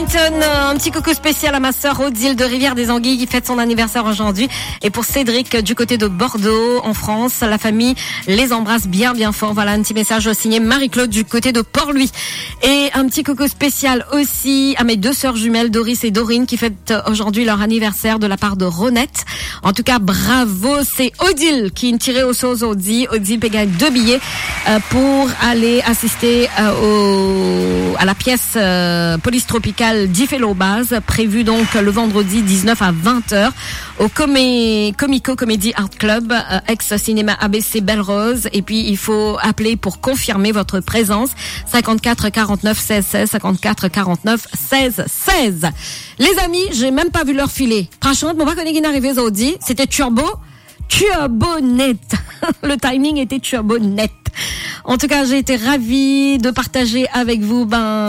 Wellington, un petit coucou spécial à ma sœur Odile de Rivière-des-Anguilles qui fête son anniversaire aujourd'hui. Et pour Cédric du côté de Bordeaux, en France, la famille les embrasse bien fort. Voilà un petit message signé Marie-Claude du côté de Port-Louis. Et un petit coucou spécial aussi à mes deux sœurs jumelles Doris et Dorine qui fêtent aujourd'hui leur anniversaire de la part de Ronette. En tout cas, bravo, c'est Odile qui tiré au sort aujourd'hui. Odile peut gagner 2 billets pour aller assister à la pièce Police Tropicale d'Ifelo Base, prévue donc le vendredi 19 à 20h au Comico Comedy Art Club, ex-cinéma ABC Belle-Rose. Et puis, il faut appeler pour confirmer votre présence. 54 49 16 16, 54 49 16 16. Les amis, j'ai même pas vu leur filet. Franchement, mon pas connaître qui n'arrivait aujourd'hui. C'était turbo net. Le timing était turbo net. En tout cas, j'ai été ravie de partager avec vous,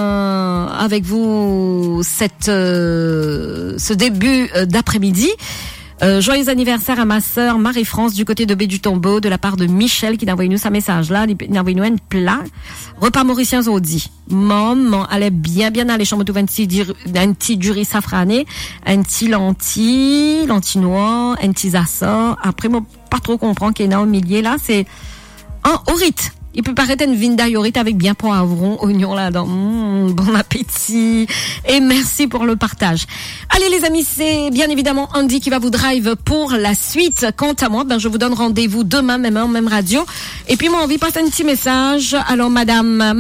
ce début d'après-midi. Joyeux anniversaire à ma sœur Marie-France du côté de Baie du Tombeau, de la part de Michel qui n'a envoyé nous sa message là, il a envoyé nous un plat. Repas mauricien Zodi. Maman allait bien à les chambres tout un petit du riz safrané, un petit lentilles noires, un petit assort. Après, moi, pas trop comprendre qu'il y en a au milieu là, c'est un orit. Il peut paraître une vinda yorit avec bien poivron, oignon là-dedans. Bon appétit. Et merci pour le partage. Allez les amis, c'est bien évidemment Andy qui va vous drive pour la suite. Quant à moi, je vous donne rendez-vous demain, même heure, même radio. Et puis moi, on va passer un petit message. Alors madame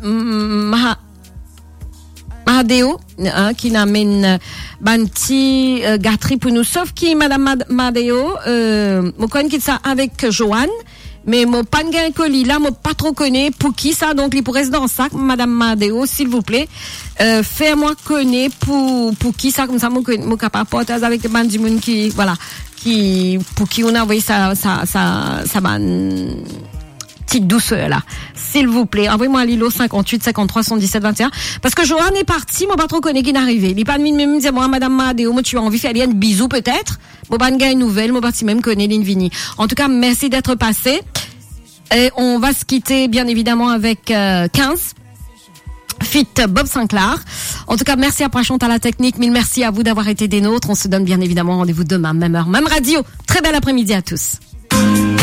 Mahadeo, qui n'amène un petit gâterie pour nous. Sauf qui, madame Mahadeo, mon connais qui ça avec Joanne. Mais mon pas de colis là, mon pas trop connaît pour qui ça, donc il pourrait rester dans le sac, madame Madeo, s'il vous plaît. Fais-moi connaître pour qui ça, comme ça, mon capable porter avec des bandes du monde qui, voilà, pour qui on a envoyé sa petite douceur là. S'il vous plaît, envoyez-moi à Lilo 58 53 77 21. Parce que Joanne est parti, moi pas trop connaît qui n'est arrivé. Il est pas de me dire, moi, madame Madeo, moi, tu as envie de faire un bisou peut-être? Moi, pas une nouvelle, moi, pas si même connaît l'Invini. En tout cas, merci d'être passé. Et on va se quitter, bien évidemment, avec 15. Fit Bob Sinclair. En tout cas, merci à Prachon à la technique. Mille merci à vous d'avoir été des nôtres. On se donne bien évidemment rendez-vous demain, même heure, même radio. Très bel après-midi à tous.